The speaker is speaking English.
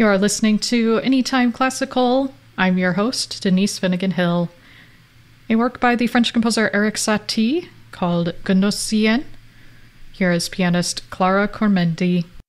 You are listening to Anytime Classical. I'm your host, Denise Finnegan Hill. A work by the French composer Erik Satie called Gnossienne. Here is pianist Clara Cormendi.